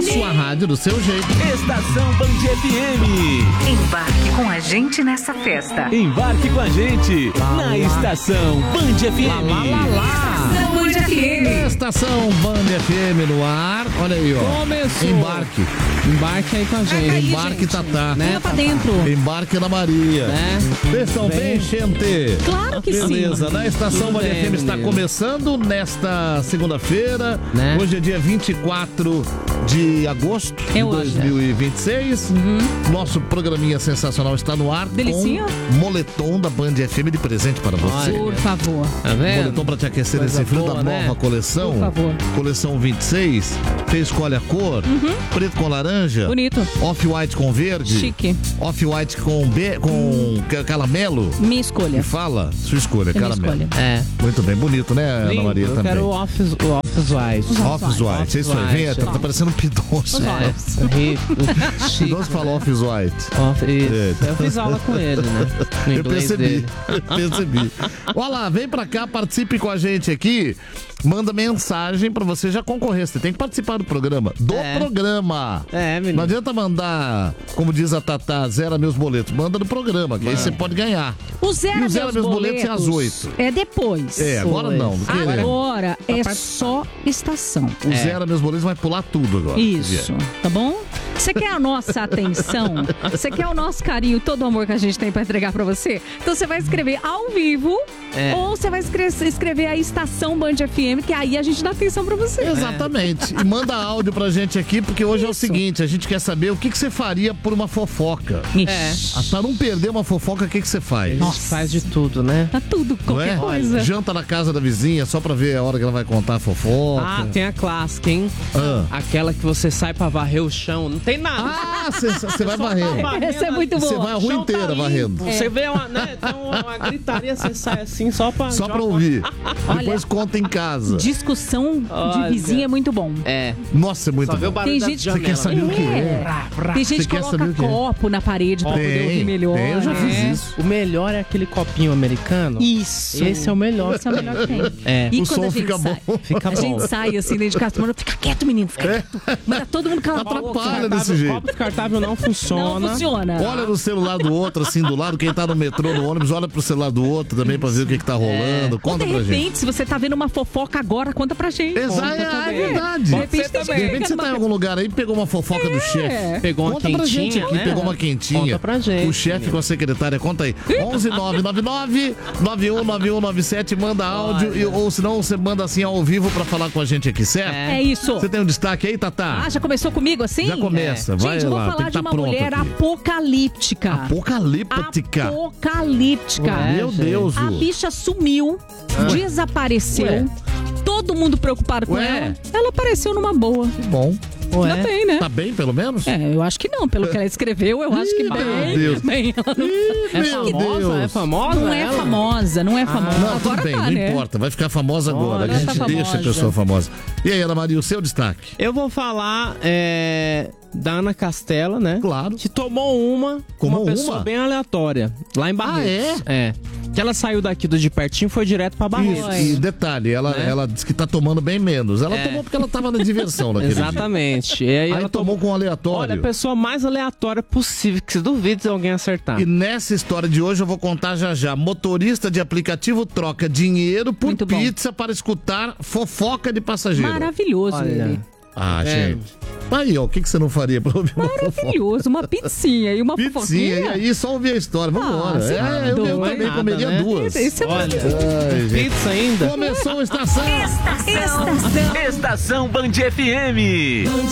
sua rádio do seu jeito. Estação Band FM. Embarque com a gente nessa festa. Embarque com a gente na Estação Band FM. Estação Band FM. Estação Band FM no ar. Olha aí, ó. Começou. Embarque aí com a gente. Aí, embarque, gente. Tatá. Né? Pra dentro. Embarque Ana Maria. Né? Vocês estão bem, gente? Claro que Beleza, sim. né? Estação Band FM está começando nesta segunda-feira. Né? Hoje é dia 24 de agosto de hoje. 2026. Nosso programinha sensacional está no ar. Delicinha. Com moletom da Band FM de presente para você. Por favor. Tá vendo? Moletom para te aquecer Coisa nesse frio boa, da nova né? coleção. Por favor. Coleção 26. Você escolhe a cor. Preto com laranja. Bonito. Off-white com verde. Chique. Off-white com caramelo. Minha escolha. E fala, sua escolha, É minha caramelo. escolha. É. Muito bem, bonito, né, Ana Lindo. Maria, Eu também. quero o Office White. Off-white, é isso aí. Vem, Off-white. tá parecendo um Pidonço. Pidonço fala off-white. Eu fiz aula com ele, né? No Eu inglês percebi, dele. percebi. Olha lá, vem pra cá, participe com a gente aqui. Manda mensagem pra você já concorrer. Você tem que participar do programa. Programa. É, menino. Não adianta mandar, como diz a Tatá, zera meus boletos. Manda no programa, que aí você pode ganhar. O zero E o zero meus meus boletos é às 8. É depois. É, agora não. Não querer. Agora é só estação. O zero meus boletos vai pular tudo agora. Isso, tá bom? Você quer a nossa atenção? Você quer o nosso carinho, todo o amor que a gente tem pra entregar pra você? Então você vai escrever ao vivo ou você vai escrever a Estação Band FM, que aí a gente dá atenção pra você. Exatamente. E manda áudio pra gente aqui, porque hoje é o seguinte, a gente quer saber o que você faria por uma fofoca. Pra não perder uma fofoca, o que você faz? Nossa, faz de tudo, né? Tá tudo, qualquer coisa. Janta na casa da vizinha só pra ver a hora que ela vai contar a fofoca. Ah, tem a clássica, hein? Aquela que você sai pra varrer o chão, não tem nada. Ah, você vai varrendo. Essa é muito boa. Você vai a rua inteira varrendo. Você vê uma gritaria, você sai assim só pra ouvir. Depois conta em casa. Discussão de vizinha é muito bom. É. Nossa, é muito Só vê o bom. barulho Tem da gente- Você quer saber o que é? Tem gente Você que quer coloca saber o que é? copo na parede pra poder ouvir melhor. eu já fiz né? isso. O melhor é aquele copinho americano. Isso. Esse é o melhor. Esse é o melhor que tem. É. E O quando som a gente fica sai, bom. Fica a bom. gente sai assim dentro de casa, mano, fica quieto, menino, fica quieto. Manda todo mundo calar a boca. Atrapalha desse jeito. Copo descartável não funciona. Não funciona. Olha no celular do outro, assim, do lado. Quem tá no metrô, no ônibus, olha pro celular do outro também pra ver o que tá rolando. Ou Conta de pra gente. repente, se você tá vendo uma fofoca agora, conta pra gente. Exato, é também. verdade. De repente, Pode ser tem também. De gente repente você pegando tá em uma- algum lugar aí, pegou uma fofoca do chefe. Pegou uma Conta pra gente quentinha, aqui, né? pegou uma quentinha. Conta pra gente. O chefe com a secretária, conta aí. 11-999-919197, manda áudio, ou senão você manda assim ao vivo pra falar com a gente aqui, certo? É isso. Você tem um destaque aí, Tatá? Ah, já começou comigo assim? Já começa, vai Gente, eu vou lá, tem falar que de tá uma pronto mulher aqui. apocalíptica. Apocalíptica. Apocalíptica. Meu Deus. A bicha sumiu, desapareceu. Ué. Todo mundo preocupado com Ué. ela. Ela apareceu numa boa. Que bom. Tá bem, né? Tá bem, pelo menos? É, eu acho que não. Pelo que ela escreveu, eu acho que Ih, meu bem. Deus. Bem, ela não... É famosa? É famosa? Não é ela? famosa, não é famosa. Não, Agora tudo bem, tá, não né? importa. Vai ficar famosa agora. Olha, A gente tá deixa a famosa. pessoa famosa. E aí, Ana Maria, o seu destaque? Eu vou falar da Ana Castela, né? Claro. Que tomou uma pessoa bem aleatória. Lá em Barretos. É? Que ela saiu daqui do de pertinho e foi direto pra Barretos. E detalhe, ela disse que tá tomando bem menos. Ela tomou porque ela tava na diversão naquele dia. Exatamente. E aí ela tomou com aleatório. Olha, a pessoa mais aleatória possível, que se duvide se alguém acertar. E nessa história de hoje eu vou contar já. Motorista de aplicativo troca dinheiro por Muito bom. pizza para escutar fofoca de passageiro. Maravilhoso Olha. ele. Ah, gente. Aí, ó, o que você não faria pra ouvir uma fofoca? Maravilhoso. Uma pizzinha e uma Pizzinha, e fofoquinha. aí só ouvir a história. Vambora. você Eu doido. também Nada, comeria né? duas. Isso é Olha, Ai, gente. pizza ainda. Começou a estação. Estação Band FM.